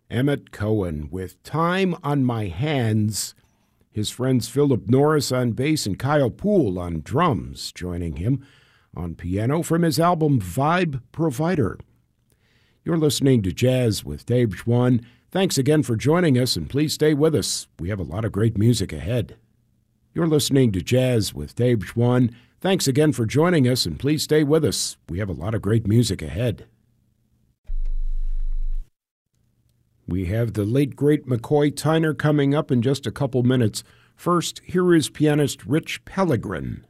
Emmett Cohen with Time on My Hands. His friends Philip Norris on bass and Kyle Poole on drums, joining him on piano from his album Vibe Provider. You're listening to Jazz with Dave Schwann. Thanks again for joining us, and please stay with us. We have a lot of great music ahead. You're listening to Jazz with Dave Schwann. Thanks again for joining us, and please stay with us. We have a lot of great music ahead. We have the late, great McCoy Tyner coming up in just a couple minutes. First, here is pianist Rich Pellegrin.